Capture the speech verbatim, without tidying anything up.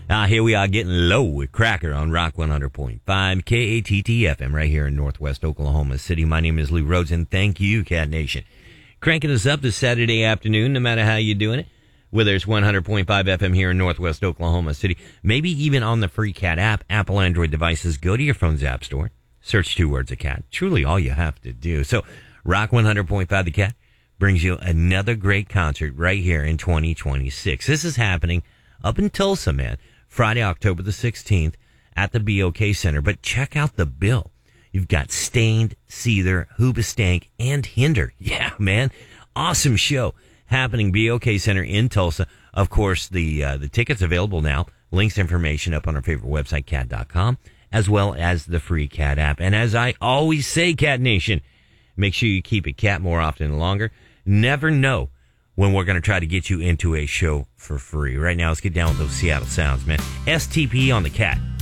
Uh, here we are getting low with Cracker on Rock one hundred point five K A T T F M right here in Northwest Oklahoma City. My name is Lou Rhodes, and thank you, Cat Nation. Cranking us up this Saturday afternoon, no matter how you're doing it. Whether it's one hundred point five F M here in Northwest Oklahoma City, maybe even on the free Cat app, Apple Android devices, go to your phone's app store, search two words of Cat. Truly all you have to do. So Rock one hundred point five The Cat brings you another great concert right here in twenty twenty-six. This is happening up in Tulsa, man. Friday, October the sixteenth at the B O K Center. But check out the bill. You've got Stained, Seether, Hoobastank, and Hinder. Yeah, man. Awesome show happening B O K Center in Tulsa. Of course, the uh, the tickets available now. Links, information up on our favorite website, cat dot com, as well as the free Cat app. And as I always say, Cat Nation, make sure you keep it cat more often and longer. Never know when we're going to try to get you into a show for free. Right now, let's get down with those Seattle sounds, man. S T P on the Cat.